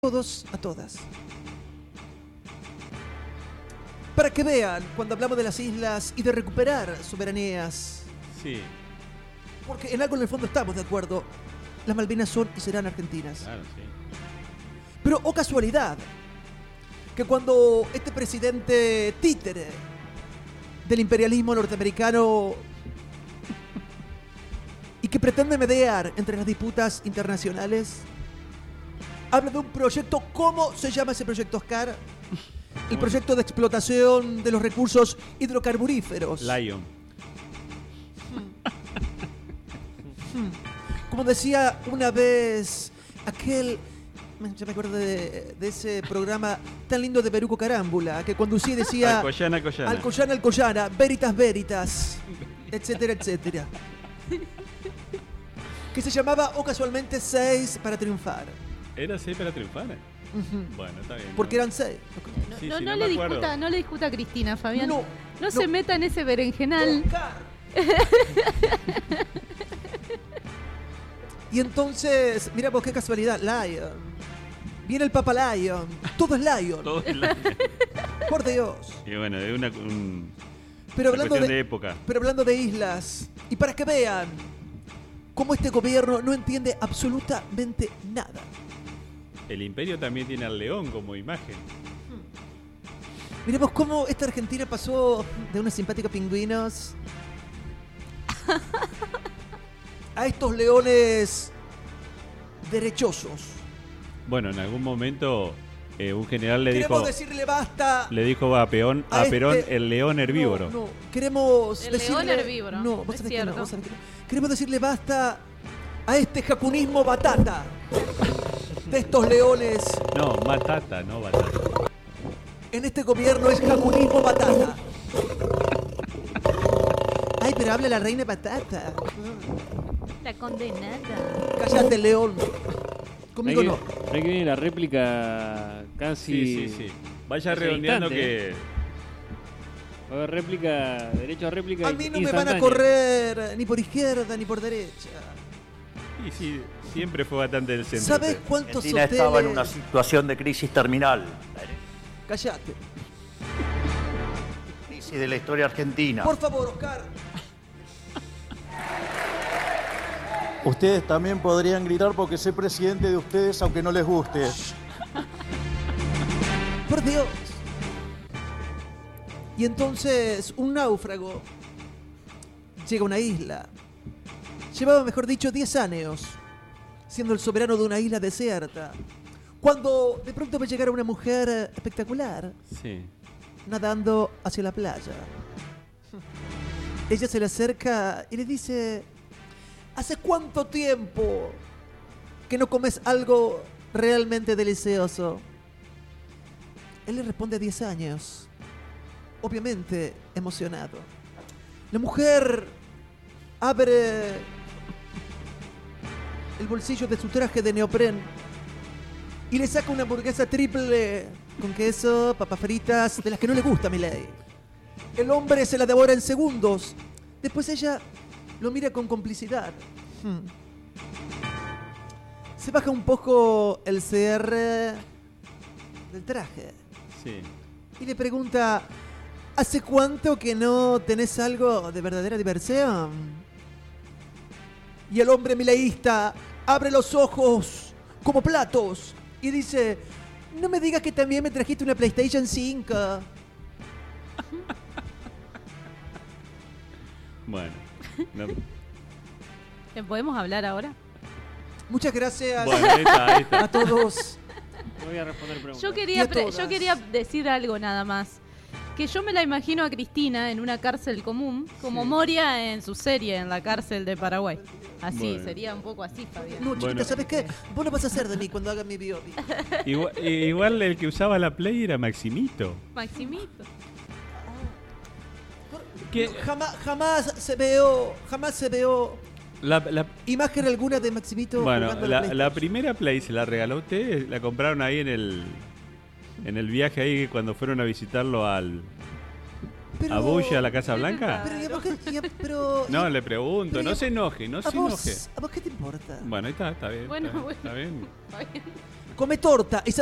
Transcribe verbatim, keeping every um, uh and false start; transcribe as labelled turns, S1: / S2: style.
S1: todos a todas. Para que vean cuando hablamos de las islas y de recuperar soberanías.
S2: Sí.
S1: Porque en algo en el fondo estamos de acuerdo. Las Malvinas son y serán argentinas.
S2: Claro, sí.
S1: Pero, oh casualidad, que cuando este presidente títere del imperialismo norteamericano y que pretende mediar entre las disputas internacionales, habla de un proyecto. ¿Cómo se llama ese proyecto, Oscar? El proyecto de explotación de los recursos hidrocarburíferos.
S2: Lion.
S1: Como decía una vez aquel... Ya me acuerdo de, de ese programa tan lindo de Peruco Carámbula, que conducía y decía...
S2: Alcoyana, Alcoyana.
S1: Alcoyana, Alcoyana, Veritas, Veritas, etcétera, etcétera. Que se llamaba, o casualmente, Seis para Triunfar.
S2: ¿Era seis para triunfar?
S1: Uh-huh.
S2: Bueno, está bien.
S1: Porque
S2: ¿no?
S1: eran seis.
S3: No,
S2: Sí,
S3: no,
S2: sí,
S3: no
S2: no
S3: le
S2: me acuerdo.
S3: discuta, no le discuta a Cristina, Fabián.
S1: No,
S3: No,
S1: no.
S3: se meta en ese berenjenal.
S1: Oscar. Y entonces, mira vos qué casualidad, Lion. Viene el Papa Lion. Todo es Lion.
S2: Todo el año.
S1: Por Dios.
S2: Y bueno, es una, un,
S1: Pero
S2: una
S1: hablando
S2: cuestión
S1: de,
S2: de época.
S1: pero hablando de islas, y para que vean cómo este gobierno no entiende absolutamente nada.
S2: El imperio también tiene al león como imagen.
S1: Miremos cómo esta Argentina pasó de unos simpáticos pingüinos a estos leones derechosos.
S2: Bueno, en algún momento eh, un general le
S1: Queremos
S2: dijo
S1: decirle basta.
S2: le dijo a Peón a,
S1: a
S2: Perón
S1: este-
S2: el león herbívoro.
S1: No, no. Queremos
S3: El
S1: decirle...
S3: león herbívoro,
S1: No, vos
S3: es
S1: sabés que no,
S3: cierto.
S1: vos sabés que no. Queremos decirle basta a este jacunismo batata de estos leones.
S2: No, matata, no batata.
S1: En este gobierno es jacunismo batata. Ay, pero habla la reina batata.
S3: La condenada.
S1: Cállate, león. Conmigo
S4: Ahí
S1: no.
S4: que- ahí que viene la réplica casi.
S2: Sí, sí, sí. Vaya
S4: ese
S2: redondeando
S4: instante,
S2: que
S4: Va a haber réplica, derecho a réplica.
S1: A mí no me van a
S4: instantánea.
S1: correr ni por izquierda ni por derecha.
S2: y sí, siempre fue bastante del centro.
S1: ¿Sabes
S2: usted.
S1: cuántos
S5: Argentina
S1: hoteles?
S5: estaba en una situación de crisis terminal.
S1: Cállate.
S5: Crisis de la historia argentina.
S1: Por favor, Oscar.
S6: Ustedes también podrían gritar porque soy presidente de ustedes aunque no les guste.
S1: Por Dios. Y entonces un náufrago llega a una isla. Llevaba, mejor dicho, diez años siendo el soberano de una isla desierta. Cuando de pronto ve llegar a una mujer espectacular
S2: Sí.
S1: nadando hacia la playa. Ella se le acerca y le dice: ¿hace cuánto tiempo que no comes algo realmente delicioso? Él le responde: diez años. Obviamente emocionado. La mujer abre el bolsillo de su traje de neopren y le saca una hamburguesa triple con queso, papas fritas, de las que no le gusta a Milei. El hombre se la devora en segundos. Después ella lo mira con complicidad. Hmm. Se baja un poco el C R del traje
S2: Sí.
S1: y le pregunta: ¿hace cuánto que no tenés algo de verdadera diversión? Y el hombre mileísta abre los ojos como platos y dice: no me digas que también me trajiste una PlayStation cinco.
S2: Bueno. No-
S3: ¿Le podemos hablar ahora?
S1: Muchas gracias
S2: Bueno, ahí está, ahí está.
S1: a todos.
S4: No voy a responder preguntas.
S3: Yo
S1: Y
S3: quería,
S1: a
S3: pre-
S1: todas.
S3: yo quería decir algo nada más. Que yo me la imagino a Cristina en una cárcel común, como Moria en su serie en la cárcel de Paraguay. Así,
S2: Bueno.
S3: sería un poco así, Fabián.
S1: No, chiquita,
S2: Bueno.
S1: ¿sabes qué? Vos lo vas a hacer de mí cuando haga mi biopic.
S2: Igual, igual el que usaba la Play era Maximito.
S3: Maximito.
S2: Que
S1: Jamás, jamás se veo, jamás se veo
S2: la, la-
S1: imagen alguna de Maximito
S2: bueno,
S1: jugando a
S2: la,
S1: PlayStation.
S2: la primera Play se la regaló a usted, la compraron ahí en el en el viaje ahí cuando fueron a visitarlo al
S1: Pero-
S2: a Bush a la Casa Blanca.
S1: Pero, ¿y a vos qué- y a- pero-
S2: No,
S1: y-
S2: le pregunto,
S1: pero
S2: no
S1: y a-
S2: se enoje, no
S1: ¿A
S2: se enoje.
S1: vos, ¿A vos qué te importa?
S2: Bueno, ahí está, está bien.
S3: Bueno,
S2: está,
S3: bueno.
S2: está bien.
S3: Fabián.
S1: come torta y